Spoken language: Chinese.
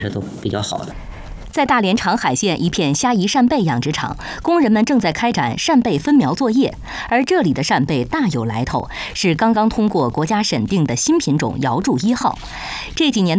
这都比较好的。 在大连长海县一片虾夷扇贝养殖场，工人们正在开展扇贝分苗作业。而这里的扇贝大有来头，是刚刚通过国家审定的新品种瑶柱1号。这几年的